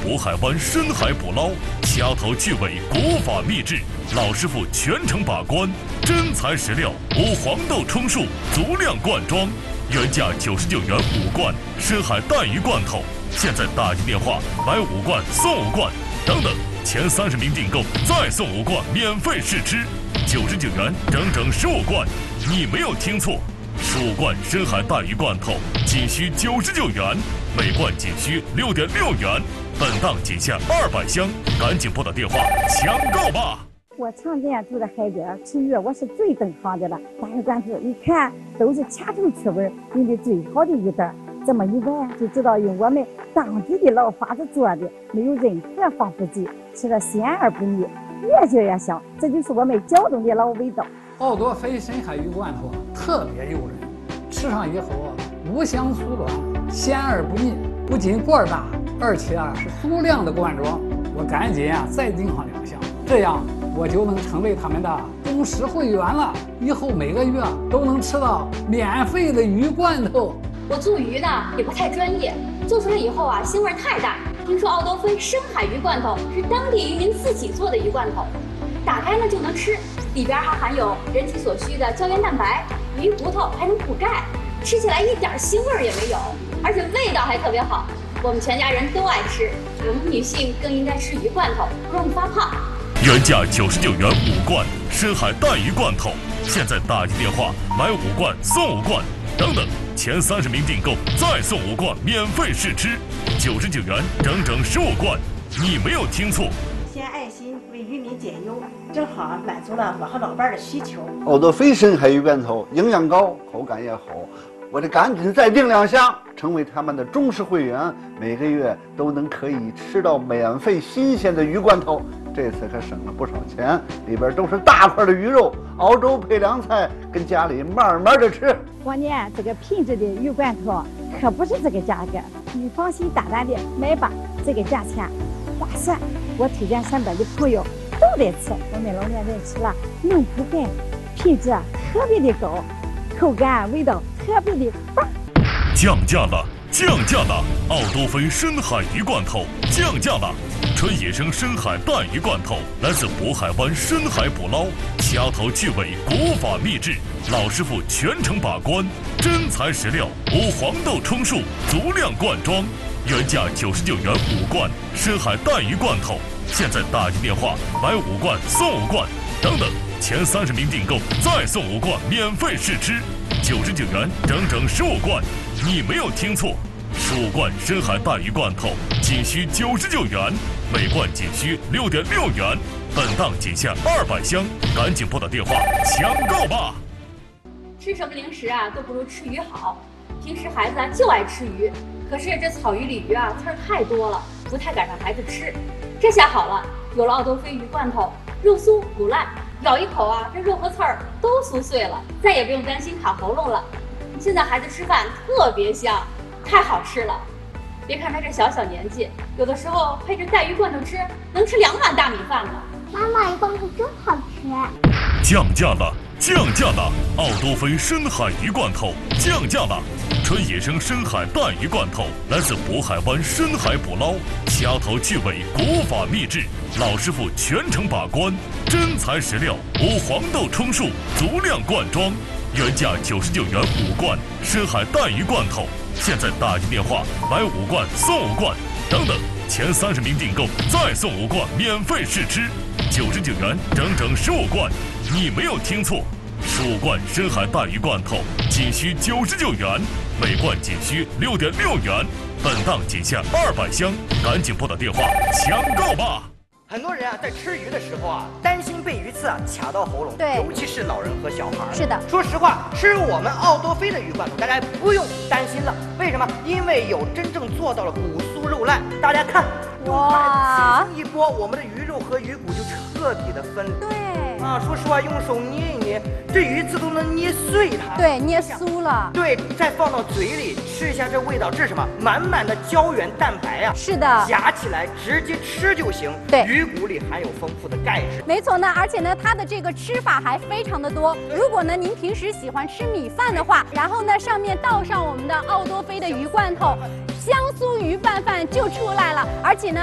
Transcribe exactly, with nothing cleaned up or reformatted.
渤海湾深海捕捞，掐头去尾，国法秘制，老师傅全程把关，真材实料，无黄豆充数，足量灌装，原价九十九元五罐深海带鱼罐头，现在打进电话买五罐送五罐，等等，前三十名订购再送五罐免费试吃，九十九元整整十五罐，你没有听错。十五罐深海带鱼罐头仅需九十九元，每罐仅需六点六元，本档仅限二百箱，赶紧拨打电话抢购吧！ 我常年住在海边吃鱼，我是最懂行的了。大鱼罐头一看都是掐头去尾，用的最好的鱼蛋，这么一闻就知道用我们当地的老法子做的，没有任何防腐剂，吃了鲜而不腻，越嚼越香，这就是我们胶东的老味道。 奥多菲深海鱼罐头特别诱人，吃上以后啊，无香酥软，鲜而不腻，不仅罐大，而且啊是足量的灌装。我赶紧啊再订上两箱，这样我就能成为他们的忠实会员了。以后每个月都能吃到免费的鱼罐头。 我做鱼呢也不太专业，做出来以后啊腥味太大。听说奥多菲深海鱼罐头是当地渔民自己做的鱼罐头，打开呢就能吃。里边还含有人体所需的胶原蛋白，鱼骨头还能补钙，吃起来一点腥味也没有，而且味道还特别好。我们全家人都爱吃，我们女性更应该吃鱼罐头，不容易发胖。 原价九十九元五罐深海带鱼罐头，现在打进电话买五罐送五罐，等等，前三十名订购再送五罐免费试吃，九十九元整整十五罐，你没有听错。 献爱心为渔民减忧，正好满足了我和老伴的需求。 奥多菲深海鱼罐头营养高，口感也好，我得赶紧再订两箱，成为他们的忠实会员，每个月都能可以吃到免费新鲜的鱼罐头。这次可省了不少钱，里边都是大块的鱼肉，熬粥配凉菜，跟家里慢慢的吃。 我呢，这个品质的鱼罐头可不是这个价格，你放心大胆的买吧，这个价钱划算。我推荐身边的朋友都得吃，我们老年人吃了能补钙，品质特别的高，口感味道特别的棒。 降价了，降价了！奥多菲深海鱼罐头降价了，纯野生深海带鱼罐头来自渤海湾深海捕捞，掐头去尾，国法秘制，老师傅全程把关，真材实料，无黄豆充数，足量灌装。原价九十九元五罐深海带鱼罐头，现在打进电话买五罐送五罐，等等，前三十名订购再送五罐免费试吃，九十九元整整十五罐，你没有听错，十五罐深海带鱼罐头仅需九十九元，每罐仅需六点六元，本档仅限二百箱，赶紧拨打电话抢购吧！ 吃什么零食啊都不如吃鱼好，平时孩子啊就爱吃鱼。可是这草鱼、鲤鱼啊，刺儿太多了，不太敢让孩子吃。这下好了，有了奥多菲鱼罐头，肉酥骨烂，咬一口啊，这肉和刺儿都酥碎了，再也不用担心卡喉咙了。现在孩子吃饭特别香，太好吃了。别看他这小小年纪，有的时候配着带鱼罐头吃，能吃两碗大米饭呢。 妈妈，鱼罐头真好吃。 降价了，降价了！奥多菲深海鱼罐头降价了。纯野生深海带鱼罐头来自渤海湾深海捕捞，掐头去尾，国法秘制，老师傅全程把关，真材实料，无黄豆充数，足量灌装。原价九十九元五罐深海带鱼罐头，现在打进电话买五罐送五罐，等等，前三十名订购再送五罐免费试吃，九十九元整整十五罐，你没有听错。十五罐深海带鱼罐头仅需九十九元，每罐仅需六点六元，本档仅限二百箱，赶紧拨打电话抢购吧！ 很多人啊，在吃鱼的时候啊，担心被鱼刺啊卡到喉咙， 对， 尤其是老人和小孩。 是的， 说实话，吃我们奥多菲的鱼罐头，大家不用担心了。为什么？因为有真正做到了骨酥肉烂。大家看，用筷子轻轻一拨，我们的鱼肉和鱼骨就彻底的分离。 对。 啊，说实话，用手捏一捏，这鱼刺都能捏碎它。 对，捏酥了。 对，再放到嘴里吃一下，这味道，这是什么？满满的胶原蛋白啊！ 是的， 夹起来直接吃就行。 对， 鱼骨里含有丰富的钙质。 没错呢，而且呢，它的这个吃法还非常的多。如果呢您平时喜欢吃米饭的话，然后呢上面倒上我们的奥多菲的鱼罐头，香酥鱼拌饭就出来了，而且呢。